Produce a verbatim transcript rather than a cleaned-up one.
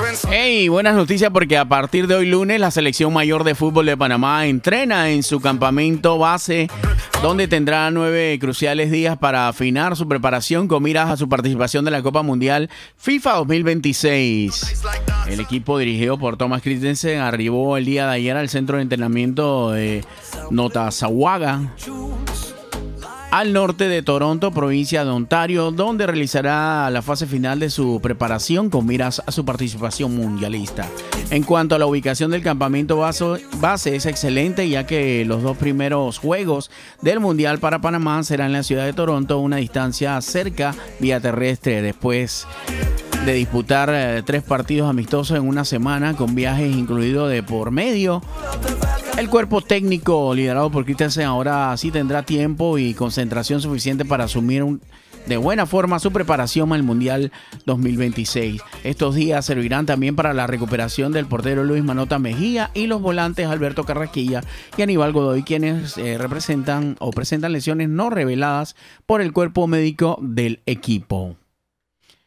Hey, buenas noticias porque a partir de hoy lunes la selección mayor de fútbol de Panamá entrena en su campamento base, donde tendrá nueve cruciales días para afinar su preparación con miras a su participación de la Copa Mundial FIFA dos mil veintiséis. El equipo dirigido por Thomas Christensen arribó el día de ayer al centro de entrenamiento de Notazawaga, al norte de Toronto, provincia de Ontario, donde realizará la fase final de su preparación con miras a su participación mundialista. En cuanto a la ubicación del campamento base, es excelente, ya que los dos primeros juegos del Mundial para Panamá serán en la ciudad de Toronto, una distancia cerca vía terrestre, después de disputar eh, tres partidos amistosos en una semana, con viajes incluidos de por medio. El cuerpo técnico liderado por Christensen ahora sí tendrá tiempo y concentración suficiente para asumir un, de buena forma su preparación al Mundial dos mil veintiséis. Estos días servirán también para la recuperación del portero Luis Manota Mejía y los volantes Alberto Carrasquilla y Aníbal Godoy, quienes eh, representan o presentan lesiones no reveladas por el cuerpo médico del equipo.